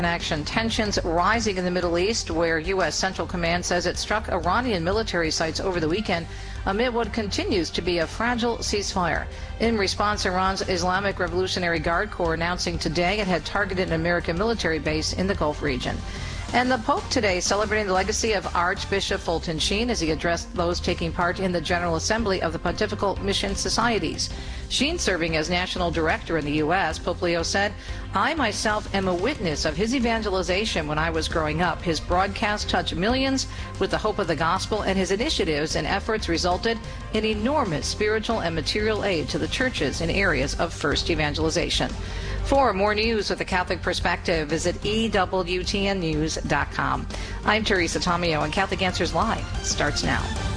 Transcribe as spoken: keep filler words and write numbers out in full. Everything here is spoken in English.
Action tensions rising in the Middle East, where U S Central Command says it struck Iranian military sites over the weekend amid what continues to be a fragile ceasefire. In response, Iran's Islamic Revolutionary Guard Corps announcing today it had targeted an American military base in the Gulf region. And the Pope today celebrating the legacy of Archbishop Fulton Sheen as he addressed those taking part in the General Assembly of the Pontifical Mission Societies. Sheen serving as national director in the U S, Pope Leo said, "I myself am a witness of his evangelization when I was growing up. His broadcasts touched millions with the hope of the gospel, and his initiatives and efforts resulted in enormous spiritual and material aid to the churches in areas of first evangelization." For more news with a Catholic perspective, visit E W T N news dot com. I'm Teresa Tomeo, and Catholic Answers Live starts now.